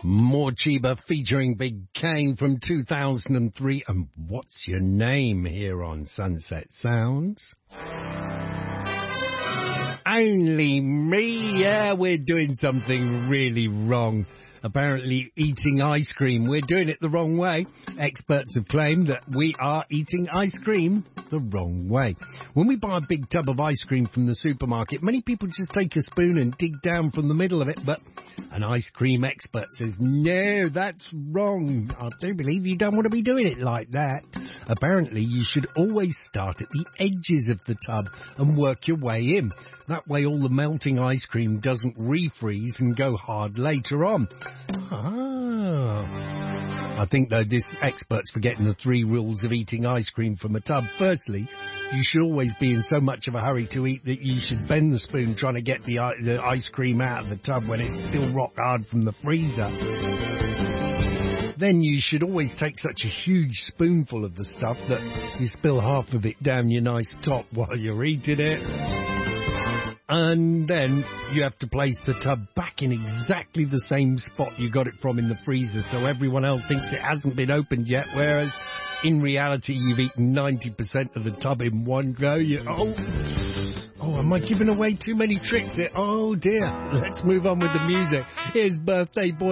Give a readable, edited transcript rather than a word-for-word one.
More Chiba featuring Big Kane from 2003. And What's Your Name here on Sunset Sounds. Only me, yeah, we're doing something really wrong. Apparently eating ice cream. We're doing it the wrong way. Experts have claimed that we are eating ice cream the wrong way. When we buy a big tub of ice cream from the supermarket, many people just take a spoon and dig down from the middle of it, but an ice cream expert says, no, that's wrong. I do believe you don't want to be doing it like that. Apparently, you should always start at the edges of the tub and work your way in. That way all the melting ice cream doesn't refreeze and go hard later on. I think, though, this expert's forgetting the 3 rules of eating ice cream from a tub. Firstly, you should always be in so much of a hurry to eat that you should bend the spoon trying to get the ice cream out of the tub when it's still rock hard from the freezer. Then you should always take such a huge spoonful of the stuff that you spill half of it down your nice top while you're eating it. And then you have to place the tub back in exactly the same spot you got it from in the freezer so everyone else thinks it hasn't been opened yet, whereas in reality you've eaten 90% of the tub in one go. Am I giving away too many tricks here? Oh dear. Let's move on with the music. Here's Birthday Boy